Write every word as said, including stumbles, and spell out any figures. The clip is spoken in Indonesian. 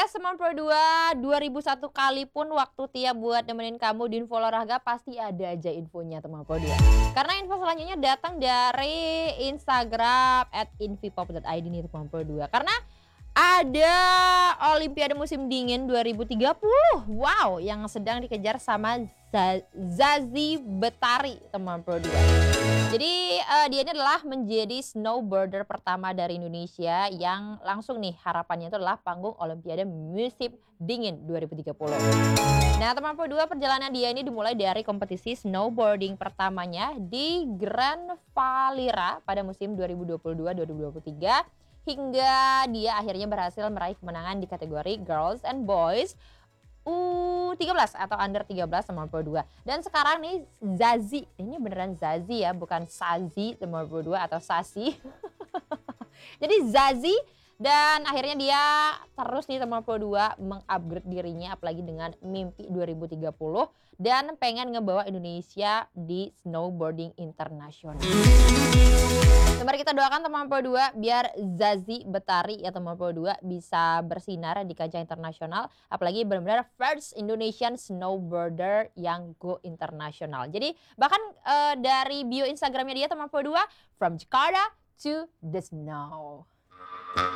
Yes, teman Pro dua, dua ribu satu kali pun waktu Tia buat nemenin kamu di info olahraga pasti ada aja infonya teman Pro dua. Karena info selanjutnya datang dari Instagram at invipop dot i d nih teman Pro dua. Karena ada Olimpiade musim dingin dua ribu tiga puluh. Wow, yang sedang dikejar sama Zazie Betari teman Pro dua. Jadi uh, dia ini adalah menjadi snowboarder pertama dari Indonesia yang langsung nih harapannya itu adalah panggung Olimpiade musim dingin dua ribu tiga puluh. Nah teman Pro dua, perjalanan dia ini dimulai dari kompetisi snowboarding pertamanya di Grand Valira pada musim dua ribu dua puluh dua dua ribu dua puluh tiga. Hingga dia akhirnya berhasil meraih kemenangan di kategori Girls and Boys U tiga belas atau under tiga belas teman Pro dua. Dan sekarang nih Zazie, ini beneran Zazie ya, bukan Sazi teman Pro dua atau Sasi. Jadi Zazie, dan akhirnya dia terus nih teman Pro dua mengupgrade dirinya apalagi dengan mimpi dua ribu tiga puluh dan pengen ngebawa Indonesia di snowboarding internasional. Mari kita doakan teman Pro dua biar Zazie Betari ya teman Pro dua bisa bersinar di kancah internasional, apalagi benar-benar first Indonesian snowboarder yang go internasional. Jadi bahkan uh, dari bio Instagramnya dia teman Pro dua, from Jakarta to the snow.